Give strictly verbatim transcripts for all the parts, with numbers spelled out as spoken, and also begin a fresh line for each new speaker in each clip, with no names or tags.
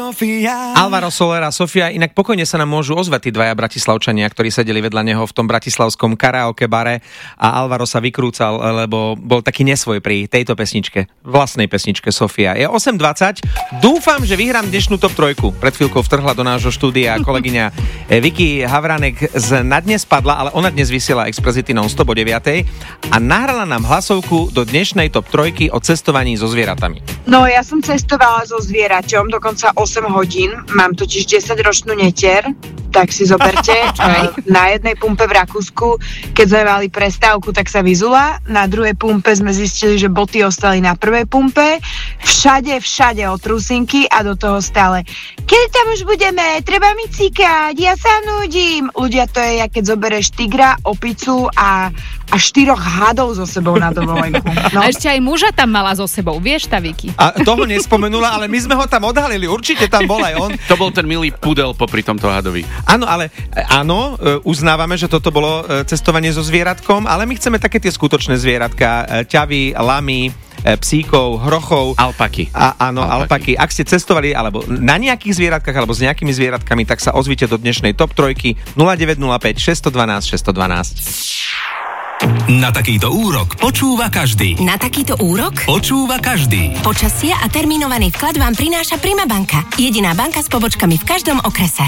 Sofia.
Alvaro Soler a Sofia, inak pokojne sa nám môžu ozvať tí dvaja bratislavčania, ktorí sedeli vedľa neho v tom bratislavskom karaoke bare a Alvaro sa vykrúcal, lebo bol taký nesvoj pri tejto pesničke, vlastnej pesničke Sofia. Je osem dvadsať, dúfam, že vyhrám dnešnú top trojku. Pred chvíľkou vtrhla do nášho štúdia kolegyňa Vicky Havranek z Na dnes padla, ale ona dnes vysiela Expressitinou sto deväť a nahrala nám hlasovku do dnešnej top trojky o cestovaní so zvieratami.
No ja som cestovala so zvieraťom dokonca osem hodín, mám totiž desaťročnú netier, tak si zoberte, na jednej pumpe v Rakúsku, keď sme mali prestávku, tak sa vyzula, na druhej pumpe sme zistili, že boty ostali na prvej pumpe, všade, všade od trusinky a do toho stále, kedy tam už budeme, treba mi cikať, ja sa nudím. Ľudia, to je, jak keď zoberieš tigra, opicu a a štyroch hadov so sebou na dovolenku. No.
A ešte aj muža tam mala so sebou, vieš, tá Vicky.
A toho nespomenula, ale my sme ho tam odhalili, určite tam bol aj on.
To bol ten milý pudel popri tomto hadovi.
Áno, ale áno, uznávame, že toto bolo cestovanie so zvieratkom, ale my chceme také tie skutočné zvieratka, ťavy, lamy, psíkov, hrochov.
Alpaky.
A, áno, alpaky. alpaky. Ak ste cestovali alebo na nejakých zvieratkách, alebo s nejakými zvieratkami, tak sa ozvite do dnešnej top trojky nula deväť nula päť šesť jedna dva šesť jedna dva.
Na takýto úrok počúva každý.
Na takýto úrok
Počúva každý.
počasie a termínovaný vklad vám prináša Prima banka. Jediná banka s pobočkami v každom okrese.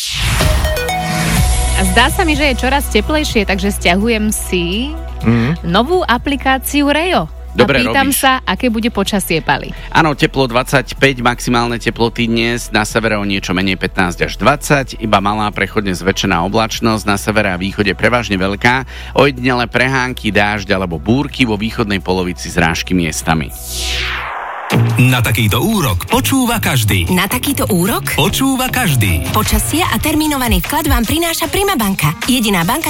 A zdá sa mi, že je čoraz teplejšie, takže stiahujem si mm. novú aplikáciu Rejo.
Dobre
a pýtam
robíš.
sa, aké bude počasie, Pali.
Áno, teplo dvadsaťpäť, maximálne teploty dnes, na severe o niečo menej pätnásť až dvadsať, iba malá prechodne zväčšená oblačnosť, na severe a východe prevažne veľká, ojedinele prehánky, dážď alebo búrky, vo východnej polovici zrážky miestami.
Na takýto úrok počúva každý.
Na takýto úrok
Počúva každý.
počasie a termínovaný vklad vám prináša Prima banka. Jediná banka